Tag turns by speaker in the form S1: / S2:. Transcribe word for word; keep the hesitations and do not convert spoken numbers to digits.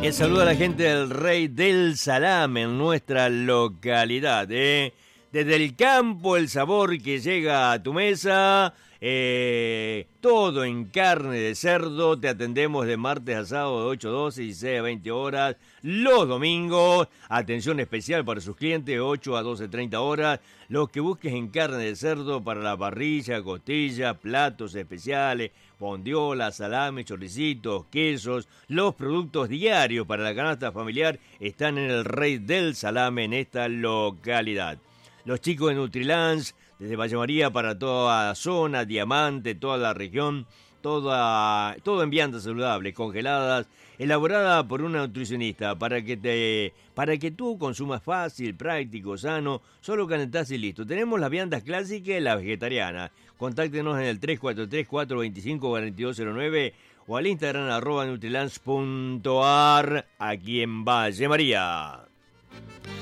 S1: Que saluda a la gente del Rey del Salame en nuestra localidad. ¿eh? Desde el campo, el sabor que llega a tu mesa, eh, todo en carne de cerdo. Te atendemos de martes a sábado de ocho a doce y dieciséis a veinte horas. Los domingos, atención especial para sus clientes, ocho a doce treinta horas. Los que busques en carne de cerdo para la parrilla, costillas, platos especiales, bondiola, salame, chorricitos, quesos, los productos diarios para la canasta familiar están en el Rey del Salame en esta localidad. Los chicos de Nutrilance, desde Valle María para toda la zona, Diamante, toda la región, toda, todo en viandas saludables, congeladas, elaborada por una nutricionista para que te, para que tú consumas fácil, práctico, sano, solo calentás y listo. Tenemos las viandas clásicas y las vegetarianas. Contáctenos en el tres cuatro tres, cuatro dos cinco, cuatro dos cero nueve o al Instagram arroba nutrilance punto ar aquí en Valle María.